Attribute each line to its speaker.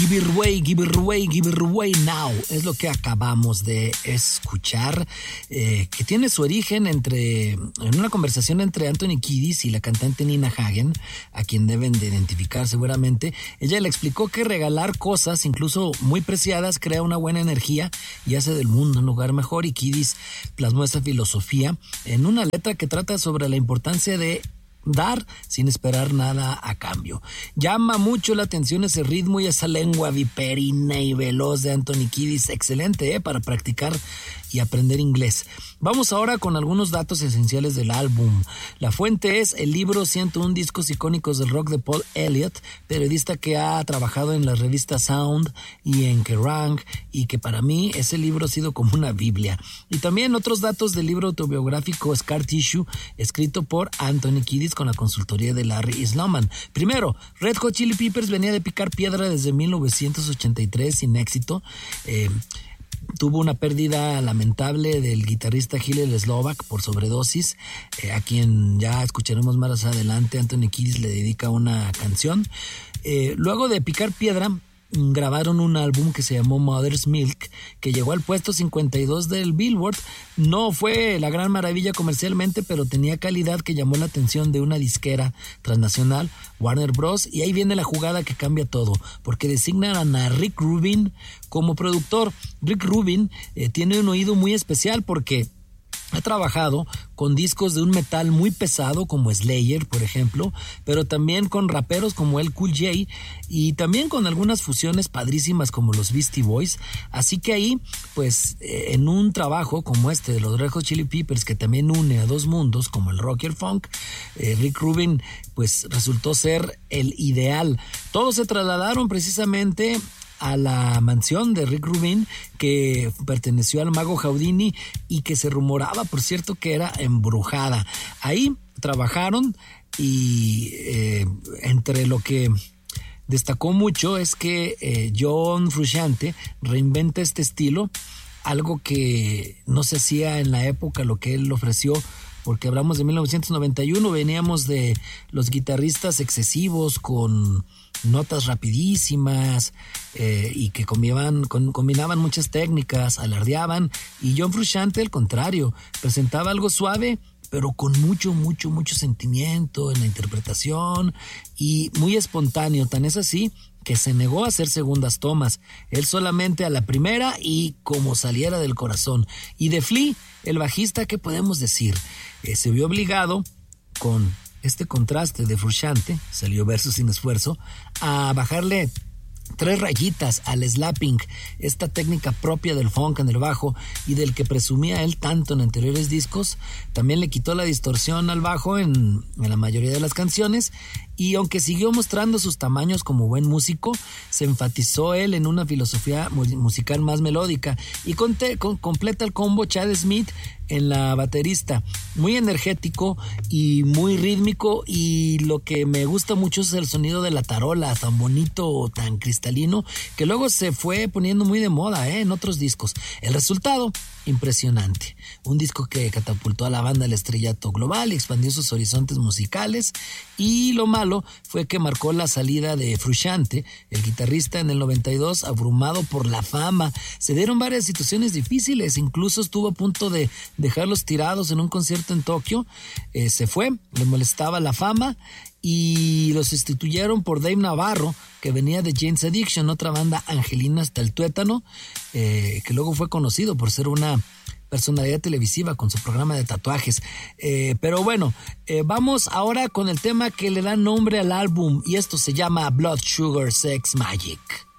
Speaker 1: Give it away, give it away, give it away now. Es lo que acabamos de escuchar, que tiene su origen en una conversación entre Anthony Kiedis y la cantante Nina Hagen, a quien deben de identificar seguramente. Ella le explicó que regalar cosas, incluso muy preciadas, crea una buena energía y hace del mundo un lugar mejor, y Kiedis plasmó esa filosofía en una letra que trata sobre la importancia de dar sin esperar nada a cambio. Llama mucho la atención ese ritmo y esa lengua viperina y veloz de Anthony Kiedis. Excelente, para practicar y aprender inglés. Vamos ahora con algunos datos esenciales del álbum. La fuente es el libro 101 discos icónicos del rock de Paul Elliott, periodista que ha trabajado en la revista Sound y en Kerrang, y que para mí ese libro ha sido como una biblia. Y también otros datos del libro autobiográfico Scar Tissue, escrito por Anthony Kiedis con la consultoría de Larry Sloman. Primero, Red Hot Chili Peppers venía de picar piedra desde 1983 sin éxito. Tuvo una pérdida lamentable del guitarrista Hillel Slovak por sobredosis, a quien ya escucharemos más adelante. Anthony Kiedis le dedica una canción. Luego de picar piedra, grabaron un álbum que se llamó Mother's Milk, que llegó al puesto 52 del Billboard. No fue la gran maravilla comercialmente, pero tenía calidad que llamó la atención de una disquera transnacional, Warner Bros. Y ahí viene la jugada que cambia todo, porque designan a Rick Rubin como productor. Rick Rubin tiene un oído muy especial porque ha trabajado con discos de un metal muy pesado como Slayer, por ejemplo, pero también con raperos como el Cool J, y también con algunas fusiones padrísimas como los Beastie Boys. Así que ahí, pues, en un trabajo como este de los Red Hot Chili Peppers, que también une a dos mundos como el rock y el funk, Rick Rubin pues resultó ser el ideal. Todos se trasladaron precisamente a la mansión de Rick Rubin, que perteneció al mago Houdini y que se rumoraba, por cierto, que era embrujada. Ahí trabajaron y entre lo que destacó mucho es que John Frusciante reinventa este estilo, algo que no se hacía en la época, lo que él ofreció, porque hablamos de 1991, veníamos de los guitarristas excesivos con notas rapidísimas y que combinaban muchas técnicas, alardeaban, y John Frusciante, al contrario, presentaba algo suave, pero con mucho sentimiento en la interpretación y muy espontáneo. Tan es así que se negó a hacer segundas tomas, él solamente a la primera y como saliera del corazón. Y de Flea, el bajista, ¿qué podemos decir? Se vio obligado, con este contraste de Frusciante, salió verso sin esfuerzo, a bajarle 3 rayitas al slapping, esta técnica propia del funk en el bajo y del que presumía él tanto en anteriores discos. También le quitó la distorsión al bajo en la mayoría de las canciones, y aunque siguió mostrando sus tamaños como buen músico, se enfatizó él en una filosofía musical más melódica, y completa el combo Chad Smith en la baterista, muy energético y muy rítmico, y lo que me gusta mucho es el sonido de la tarola, tan bonito, tan cristalino, que luego se fue poniendo muy de moda en otros discos. El resultado, impresionante, un disco que catapultó a la banda al estrellato global y expandió sus horizontes musicales. Y lo malo fue que marcó la salida de Frusciante, el guitarrista, en el 92, abrumado por la fama. Se dieron varias situaciones difíciles, incluso estuvo a punto de dejarlos tirados en un concierto en Tokio. Se fue, le molestaba la fama, y lo sustituyeron por Dave Navarro, que venía de Jane's Addiction, otra banda angelina hasta el tuétano, que luego fue conocido por ser una personalidad televisiva con su programa de tatuajes. Pero bueno, vamos ahora con el tema que le da nombre al álbum, y esto se llama Blood Sugar Sex Magic.